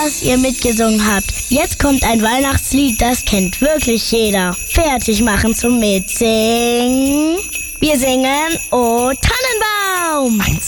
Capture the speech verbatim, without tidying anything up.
dass ihr mitgesungen habt. Jetzt kommt ein Weihnachtslied, das kennt wirklich jeder. Fertig machen zum Mitsingen. Wir singen O Tannenbaum.